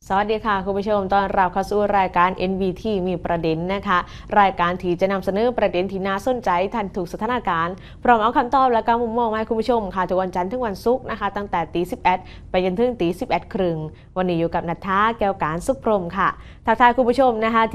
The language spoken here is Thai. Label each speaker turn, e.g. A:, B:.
A: สวัสดีค่ะคุณผู้ชมตอนรับเข้าสู่รายการ NVT มีประเด็นนะคะรายการที่จะนำเสนอประเด็นที่น่าสนใจทันทุกสถานการณ์พร้อมเอาคำตอบและการมุมมองมาให้คุณผู้ชมค่ะทุกวันจันทร์ถึงวันศุกร์นะคะตั้งแต่ตี11ไปจนถึงตี11 ครึ่งวันนี้อยู่กับนัทธาแก้วการสุขพรหมค่ะทักทายคุณผู้ชมนะคะ